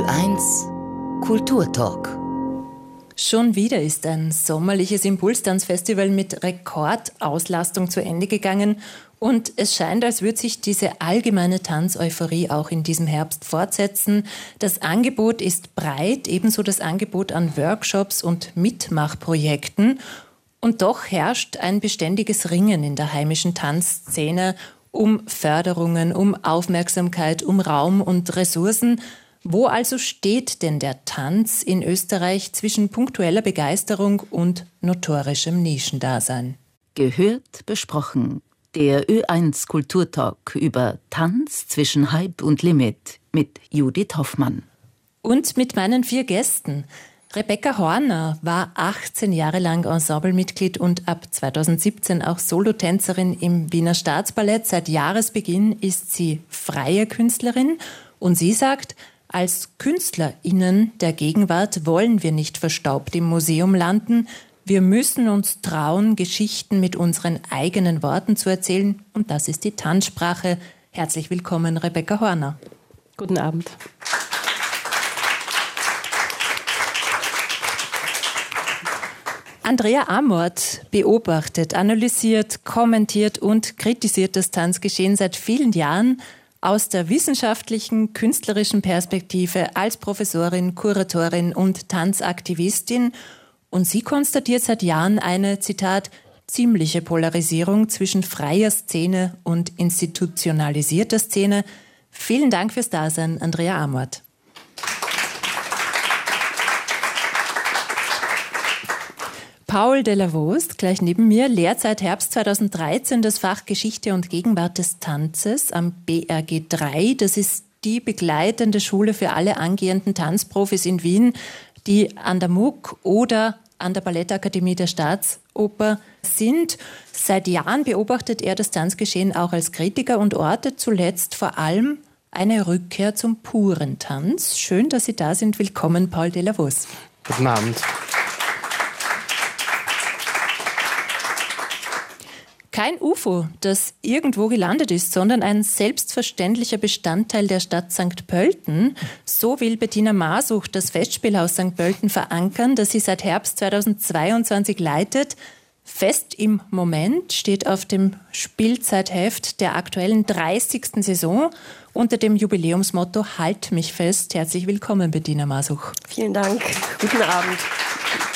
Ö1 Kulturtalk. Schon wieder ist ein sommerliches Impulstanzfestival mit Rekordauslastung zu Ende gegangen und es scheint, als würde sich diese allgemeine Tanzeuphorie auch in diesem Herbst fortsetzen. Das Angebot ist breit, ebenso das Angebot an Workshops und Mitmachprojekten. Und doch herrscht ein beständiges Ringen in der heimischen Tanzszene um Förderungen, um Aufmerksamkeit, um Raum und Ressourcen. Wo also steht denn der Tanz in Österreich zwischen punktueller Begeisterung und notorischem Nischendasein? Gehört, besprochen. Der Ö1 Kulturtalk über Tanz zwischen Hype und Limit mit Judith Hoffmann. Und mit meinen 4 Gästen. Rebecca Horner war 18 Jahre lang Ensemblemitglied und ab 2017 auch Solotänzerin im Wiener Staatsballett. Seit Jahresbeginn ist sie freie Künstlerin und sie sagt, als KünstlerInnen der Gegenwart wollen wir nicht verstaubt im Museum landen. Wir müssen uns trauen, Geschichten mit unseren eigenen Worten zu erzählen. Und das ist die Tanzsprache. Herzlich willkommen, Rebecca Horner. Guten Abend. Andrea Amort beobachtet, analysiert, kommentiert und kritisiert das Tanzgeschehen seit vielen Jahren aus der wissenschaftlichen, künstlerischen Perspektive als Professorin, Kuratorin und Tanzaktivistin. Und sie konstatiert seit Jahren eine, Zitat, ziemliche Polarisierung zwischen freier Szene und institutionalisierter Szene. Vielen Dank fürs Dasein, Andrea Amort. Paul Delavos, gleich neben mir, lehrt seit Herbst 2013 das Fach Geschichte und Gegenwart des Tanzes am BRG 3. Das ist die begleitende Schule für alle angehenden Tanzprofis in Wien, die an der MUK oder an der Ballettakademie der Staatsoper sind. Seit Jahren beobachtet er das Tanzgeschehen auch als Kritiker und ortet zuletzt vor allem eine Rückkehr zum puren Tanz. Schön, dass Sie da sind. Willkommen, Paul Delavos. Guten Abend. Kein UFO, das irgendwo gelandet ist, sondern ein selbstverständlicher Bestandteil der Stadt St. Pölten. So will Bettina Masuch das Festspielhaus St. Pölten verankern, das sie seit Herbst 2022 leitet. Fest im Moment steht auf dem Spielzeitheft der aktuellen 30. Saison unter dem Jubiläumsmotto Halt mich fest. Herzlich willkommen, Bettina Masuch. Vielen Dank. Guten Abend.